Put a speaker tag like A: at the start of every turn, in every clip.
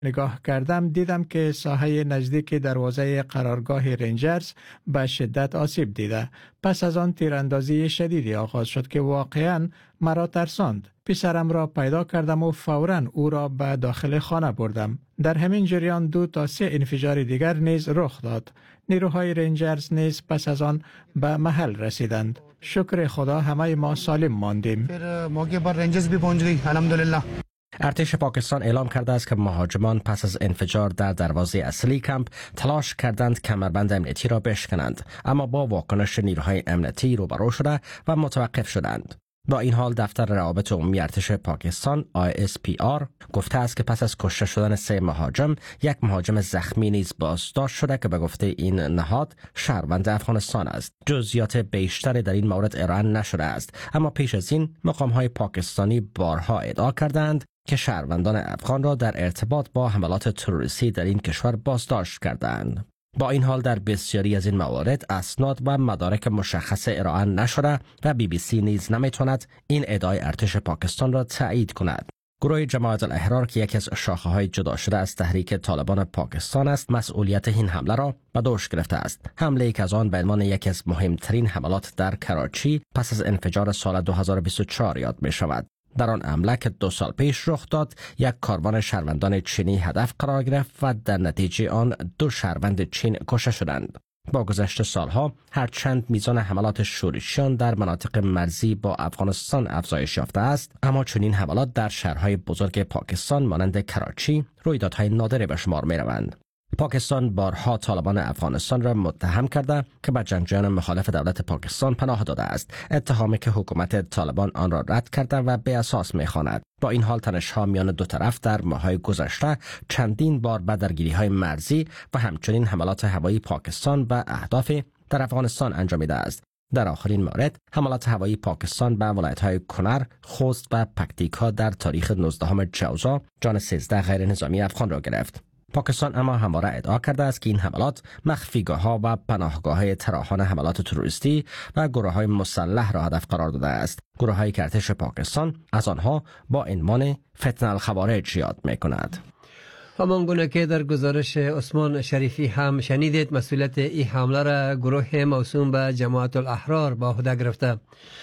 A: نگاه کردم دیدم که ساحه نزدیک دروازه قرارگاه رنجرز به شدت آسیب دیده. پس از آن تیراندازی شدیدی آغاز شد که واقعاً مرا ترساند. پسرم را پیدا کردم و فوراً او را به داخل خانه بردم. در همین جریان 2 تا 3 انفجار دیگر نیز رخ داد. نیروهای رنجرز نیز پس از آن به محل رسیدند. شکر خدا همه ما سالم ماندیم.
B: موقع پر رنجرز بھی پہنچ گئی الحمدلله.
C: ارتش پاکستان اعلام کرده است که مهاجمان پس از انفجار در دروازه اصلی کمپ تلاش کردند کمربند امنیتی را بشکنند، اما با واکنش نیروهای امنیتی روبرو شده و متوقف شدند. با این حال دفتر روابط عمومی ارتش پاکستان ISPR گفته است که پس از کشته شدن 3 مهاجم، 1 مهاجم زخمی نیز بازداشت شده که به گفته این نهاد شهروند افغانستان است. جزئیات بیشتری در این مورد ارائه نشده است، اما پیش از این مقام‌های پاکستانی بارها ادعا کردند که شهروندان افغان را در ارتباط با حملات تروریستی در این کشور بازداشت کردند. با این حال در بسیاری از این موارد اسناد و مدارک مشخص ارائه نشده و BBC نیز نمیتواند این ادعای ارتش پاکستان را تایید کند. گروه جماعت الاحرار که یکی از شاخه‌های جدا شده از تحریک طالبان پاکستان است، مسئولیت این حمله را به دوش گرفته است. حمله که از آن به عنوان یکی از مهمترین حملات در کراچی پس از انفجار سال 2024 یاد می شود. در آن حمله که 2 سال پیش رخ داد، 1 کاروان شهروندان چینی هدف قرار گرفت و در نتیجه آن 2 شهروند چین کشته شدند. با گذشت سالها هرچند میزان حملات شورشیان در مناطق مرزی با افغانستان افزایش یافته است، اما چنین حملات در شهرهای بزرگ پاکستان مانند کراچی رویدادهای نادری به شمار می روند. پاکستان بارها طالبان افغانستان را متهم کرده که به جنگجویان مخالف دولت پاکستان پناه داده است، اتهامی که حکومت طالبان آن را رد کرده و به اساس می‌خواند. با این حال تنش‌ها میان 2 طرف در ماه‌های گذشته چندین بار به درگیری‌های مرزی و همچنین حملات هوایی پاکستان و اهداف در افغانستان انجامیده است. در آخرین مورد حملات هوایی پاکستان به ولایت‌های کنر، خوست و پکتیکا در تاریخ 19 جوزا جان 13 غیر نظامی افغان را گرفت. پاکستان اما همواره ادعا کرده است که این حملات مخفیگاه‌ها و پناهگاه‌های طراحان حملات تروریستی و گروه‌های مسلح را هدف قرار داده است. گروه‌هایی که ارتش پاکستان از آنها با عنوان فتنه الخوارج یاد می‌کند.
D: همان گونه که در گزارش عثمان شریفی هم شنیدید، مسئولیت این حمله را گروه موسوم به جماعت الاحرار به عهده گرفته.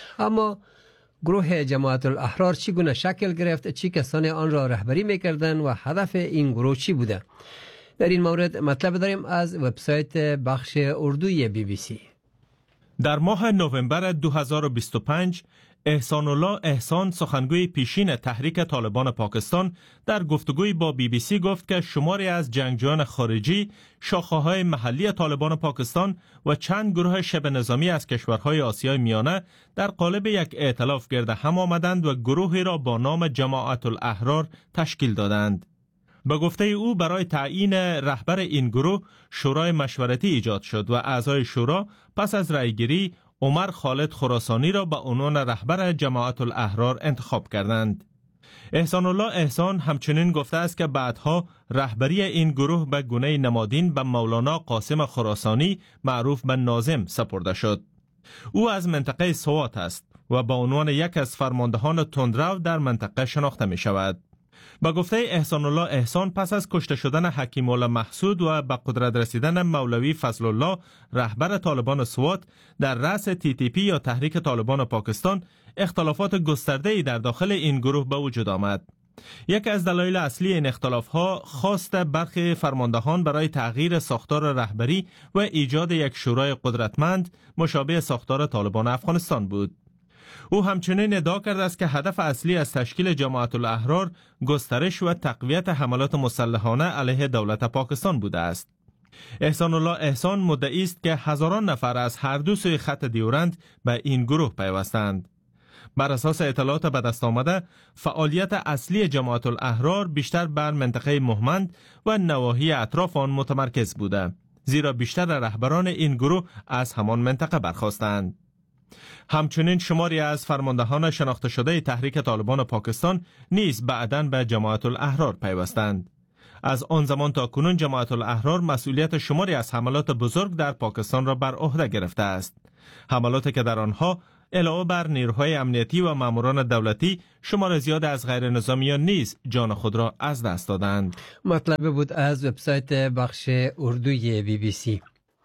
D: اما گروه جماعت الاحرار چگونه شکل گرفت، چی کسانی آن را رهبری میکردند و هدف این گروه چی بوده؟ در این مورد مطلب داریم از وبسایت بخش اردوی BBC.
E: در ماه نوامبر 2025 احسان الله احسان، سخنگوی پیشین تحریک طالبان پاکستان، در گفتگوی با BBC گفت که شماری از جنگجویان خارجی، شاخه‌های محلی طالبان پاکستان و چند گروه شبه نظامی از کشورهای آسیای میانه در قالب یک ائتلاف گرد هم آمدند و گروهی را با نام جماعت الاحرار تشکیل دادند. به گفته او برای تعیین رهبر این گروه شورای مشورتی ایجاد شد و اعضای شورا پس از رأیگیری عمر خالد خراسانی را به عنوان رهبر جماعت الاحرار انتخاب کردند. احسان الله احسان همچنین گفته است که بعدها رهبری این گروه به گونه نمادین به مولانا قاسم خراسانی معروف به ناظم سپرده شد. او از منطقه سوات است و به عنوان یک از فرماندهان تندرو در منطقه شناخته می شود. با گفته احسان الله احسان، پس از کشته شدن حکیم الله محسود و به قدرت رسیدن مولوی فضل الله رهبر طالبان سوات، در رأس TTP یا تحریک طالبان پاکستان اختلافات گسترده‌ای در داخل این گروه به وجود آمد. یکی از دلایل اصلی این اختلاف‌ها خواست برخی فرماندهان برای تغییر ساختار رهبری و ایجاد یک شورای قدرتمند مشابه ساختار طالبان افغانستان بود. او همچنین ادعا کرده است که هدف اصلی از تشکیل جماعت الاحرار گسترش و تقویت حملات مسلحانه علیه دولت پاکستان بوده است. احسان الله احسان مدعی است که هزاران نفر از هر دو سوی خط دیورند به این گروه پیوستند. بر اساس اطلاعات به دست آمده، فعالیت اصلی جماعت الاحرار بیشتر بر منطقه مهمند و نواحی اطراف آن متمرکز بوده، زیرا بیشتر رهبران این گروه از همان منطقه برخاستند. همچنین شماری از فرماندهان شناخته شده تحریک طالبان پاکستان نیز بعداً به جماعت الاحرار پیوستند. از آن زمان تا کنون جماعت الاحرار مسئولیت شماری از حملات بزرگ در پاکستان را بر عهده گرفته است. حملاتی که در آنها علاوه بر نیروهای امنیتی و ماموران دولتی، شمار زیاد از غیر نظامیان نیز جان خود را از دست دادند.
D: مطلب بود از وبسایت بخش اردوی BBC.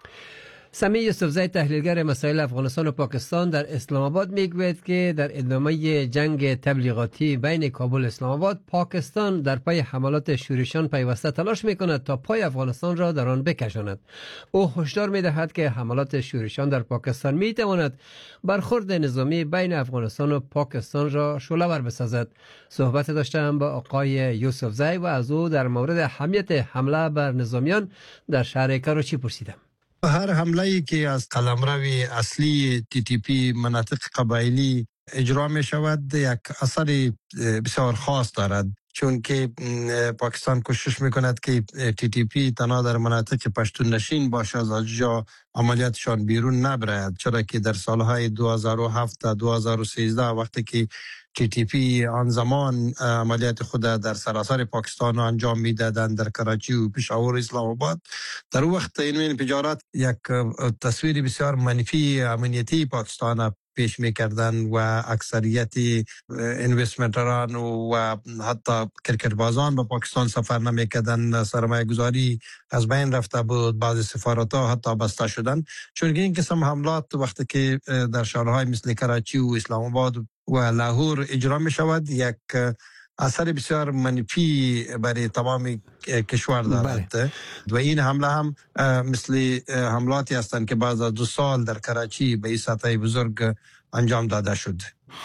D: سمیع یوسفزئی تحلیلگر مسائل افغانستان و پاکستان در اسلام آباد میگوید که در ادامه جنگ تبلیغاتی بین کابل و اسلام آباد، پاکستان در پای حملات شورشیان پیوسته تلاش میکند تا پای افغانستان را در آن بکشاند. او هشدار میدهد که حملات شورشیان در پاکستان میتواند برخورد نظامی بین افغانستان و پاکستان را شعله‌ور بسازد. صحبت داشتم با آقای یوسفزئی و از او در مورد اهمیت حمله بر نظامیان در شهر کراچی پرسیدم.
F: هر حمله‌ای که از قلمرو اصلی TTP مناطق قبایلی اجرا می شود یک اثر بسیار خاص دارد، چون که پاکستان کوشش می کند که TTP تنها در مناطق پشتون نشین باشد، از جا عملیاتشان بیرون نبرد، چرا که در سالهای 2007 تا 2013 وقتی که TTP آن زمان عملیات خود در سراسر پاکستان انجام میدادند در کراچی و پشاور اسلام آباد، در وقت این انفجارات یک تصویر بسیار منفی امنیتی پاکستان پیش میکردن و اکثریت اینوستمنتران و حتی کرکٹ بازان به پاکستان سفر نمیکردن، سرمایه گذاری از بین رفته بود، بعض سفارت ها حتی بسته شدن، چون این قسم حملات وقتی که در شهرهای مثل کراچی و اسلام آباد و لاهور اجرا می شود یک اثر بسیار منفی برای تمام کشور دارد. و این حمله هم مثل حملاتی هستند که بعد از 2 سال در کراچی به این سطح بزرگ انجام داده شد.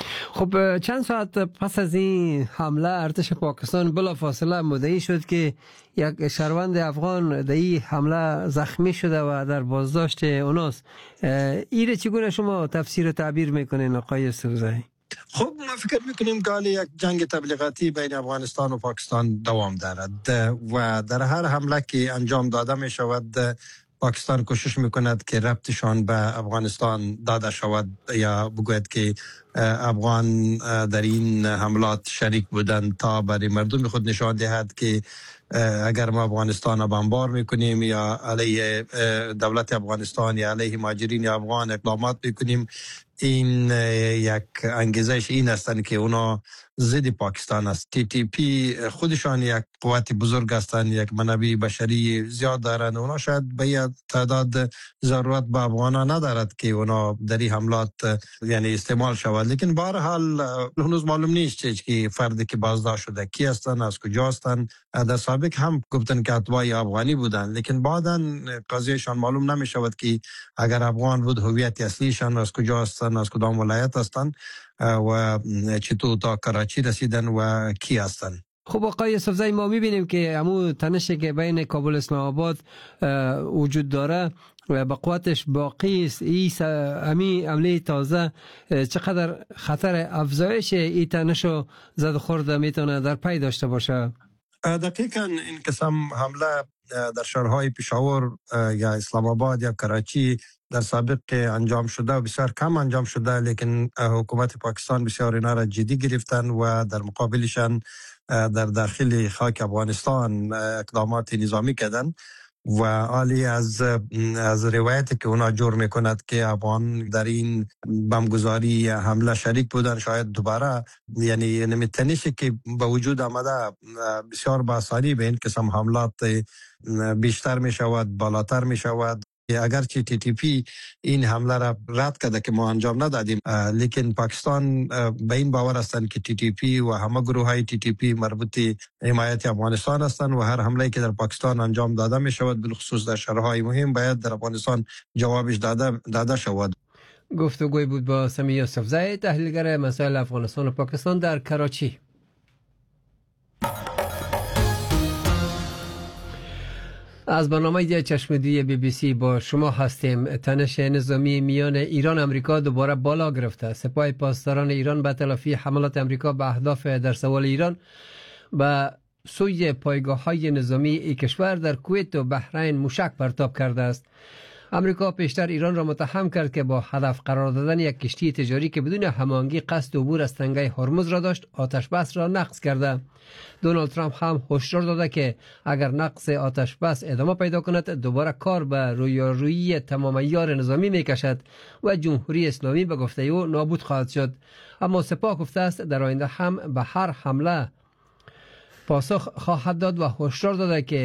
D: خب چند ساعت پس از این حمله ارتش پاکستان بلافاصله مدعی شد که یک شهروند افغان در این حمله زخمی شده و در بازداشت اوناست. ایره چگونه شما تفسیر و تعبیر میکنین آقای یوسفزئی؟
F: خب ما فکر میکنیم که یک جنگ تبلیغاتی بین افغانستان و پاکستان دوام دارد و در هر حمله که انجام داده می شود پاکستان کوشش میکند که ربطشان به افغانستان داده شود یا بگوید که افغان در این حملات شریک بودند تا برای مردم خود نشان دهد که اگر ما افغانستان را بمبار میکنیم یا علیه دولت افغانستان یا علیه مهاجرین افغان اقدامات میکنیم، این یک انگیزش این هستند که اونا ضد پاکستان است. TTP خودشان یک قوت بزرگ هستند، یک منابع بشری زیاد دارند، اونا شاید به تعداد ضرورت به افغانان ندارد که اونا در این حملات یعنی استعمال شود، لیکن به هر حال هنوز معلوم نیست که فردی که بازداشت شده کی هستند، از کجا هستند. در سابق هم گفتن که اتباع افغانی بودند، لیکن بعداً قضیهشان معلوم نمی شود که اگر افغان بود هویت اصلیشان از کجا هستند، از کدام ولایت هستند و چطور تا کراچی رسیدن و کی هستند.
D: خب آقای یوسفزئی ما میبینیم که همون تنشی که بین کابل و اسلام آباد وجود داره و با قوتش باقی است، این عمله تازه چقدر خطر افزایش این تنش و زد و خورد میتونه در پی داشته باشه؟
F: دقیقاً این قسم حمله در شهرهای پشاور یا اسلام آباد یا کراچی در سابق انجام شده و بسیار کم انجام شده، لیکن حکومت پاکستان بسیار اینا را جدی گرفتن و در مقابلشان در داخل خاک افغانستان اقدامات نظامی کردن و عالی از روایتی که اونا جور میکند که افغان در این بمبگذاری یا حمله شریک بودن، شاید دوباره یعنی نمیتنیشه که به وجود آمده بسیار باسانی به این قسم حملات بیشتر می شود، بالاتر می شود. اگرچه TTP این حمله را رد کرده که ما انجام ندادیم، لیکن پاکستان به این باور هستند که TTP و همه گروه های TTP مربوط حمایت افغانستان هستند و هر حمله که در پاکستان انجام داده می شود بالخصوص در شهرهای مهم باید در افغانستان جوابش داده شود.
D: گفتگوی بود با سمیع یوسفزئی تحلیلگر مسائل افغانستان و پاکستان در کراچی. از برنامه چشمدوی BBC با شما هستیم. تنش نظامی میان ایران و امریکا دوباره بالا گرفته. سپاه پاسداران ایران به تلافی حملات امریکا به اهداف در سوال ایران به سوی پایگاه‌های نظامی ای کشور در کویت و بحرین موشک پرتاب کرده است. امریکا پیشتر ایران را متهم کرد که با هدف قرار دادن یک کشتی تجاری که بدون هماهنگی قصد عبور از تنگه هرمز را داشت، آتش بس را نقض کرده. دونالد ترامپ هم هشدار داده که اگر نقض آتش بس ادامه پیدا کند، دوباره کار به رویارویی تمام عیار نظامی میکشد و جمهوری اسلامی به گفته او نابود خواهد شد. اما سپاه گفته است در آینده هم به هر حمله پاسخ خواهد داد و هشدار داده که